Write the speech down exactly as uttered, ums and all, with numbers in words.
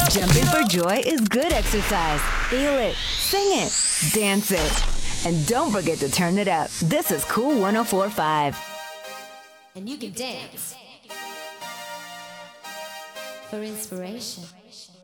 Jumping for joy is good exercise. Feel it, sing it, dance it. And don't forget to turn it up. This is Cool one oh four point five. And you can dance for inspiration.